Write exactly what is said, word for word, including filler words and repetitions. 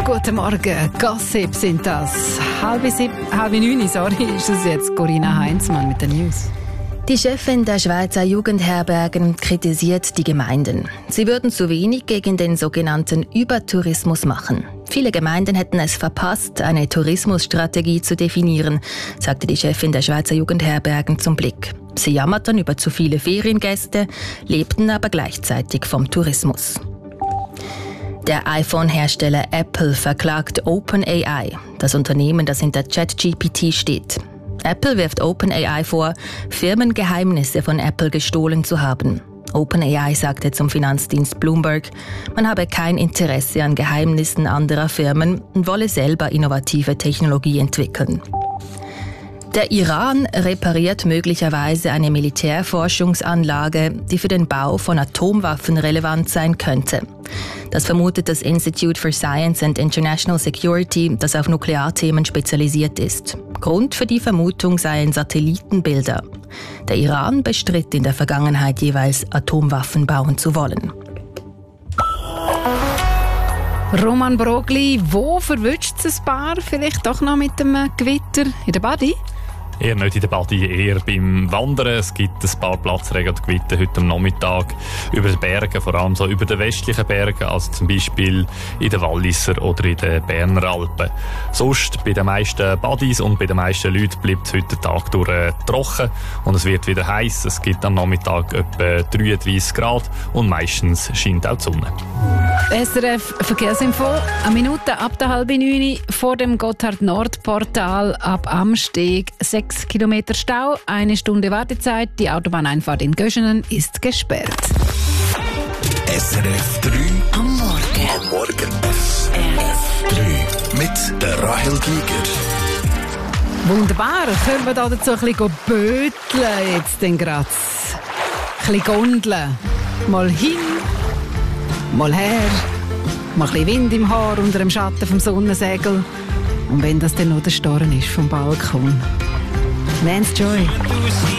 guten Morgen. Gossip sind das. Halb sieb, halb neun, sorry, ist das jetzt Corinna Heinzmann mit den News. Die Chefin der Schweizer Jugendherbergen kritisiert die Gemeinden. Sie würden zu wenig gegen den sogenannten Übertourismus machen. Viele Gemeinden hätten es verpasst, eine Tourismusstrategie zu definieren, sagte die Chefin der Schweizer Jugendherbergen zum Blick. Sie jammerten über zu viele Feriengäste, lebten aber gleichzeitig vom Tourismus. Der iPhone-Hersteller Apple verklagt OpenAI, das Unternehmen, das hinter ChatGPT steht. Apple wirft OpenAI vor, Firmengeheimnisse von Apple gestohlen zu haben. OpenAI sagte zum Finanzdienst Bloomberg, man habe kein Interesse an Geheimnissen anderer Firmen und wolle selber innovative Technologie entwickeln. Der Iran repariert möglicherweise eine Militärforschungsanlage, die für den Bau von Atomwaffen relevant sein könnte. Das vermutet das Institute for Science and International Security, das auf Nuklearthemen spezialisiert ist. Grund für die Vermutung seien Satellitenbilder. Der Iran bestritt in der Vergangenheit jeweils, Atomwaffen bauen zu wollen. Roman Brogli, wo verwünscht es ein Paar? Vielleicht doch noch mit dem Gewitter in der Badi? Eher nicht in der Badi, eher beim Wandern. Es gibt ein paar Platzregen und Gewitter heute am Nachmittag über die Berge, vor allem so über den westlichen Bergen, also zum Beispiel in den Walliser oder in den Berner Alpen. Sonst bei den meisten Badis und bei den meisten Leuten bleibt es heute den Tag durch äh, trocken und es wird wieder heiß. Es gibt am Nachmittag etwa dreiunddreissig Grad und meistens scheint auch die Sonne. S R F Verkehrsinfo, eine Minute ab der halben neun vor dem Gotthard-Nord-Portal ab Amsteg. Sechs Kilometer Stau, eine Stunde Wartezeit. Die Autobahneinfahrt in Göschenen ist gesperrt. S R F drei am Morgen. Am Morgen. S R F drei mit der Rahel Giger. Wunderbar, können wir da dazu ein bisschen böteln jetzt denn grad. Ein bisschen gondeln. Mal hin, mal her, mal ein bisschen Wind im Haar unter dem Schatten vom Sonnensegel. Und wenn das dann noch der Storn ist vom Balkon. Lance Joy.